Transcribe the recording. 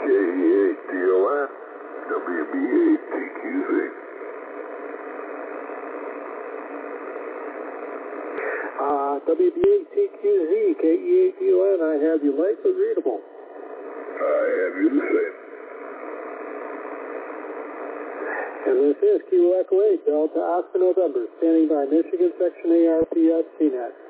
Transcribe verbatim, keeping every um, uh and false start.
K E A T O N, W B A T Q Z. Uh, W B A T Q Z, K E A T O N, I have you light but readable. I have you the same. And this is Kilo Echo eight, Delta Oscar November, standing by Michigan Section A R P S C net.